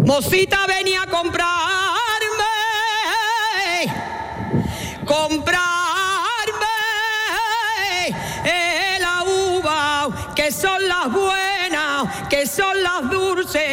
Mocita venía a comprarme la uva, que son las buenas, que son las dulces.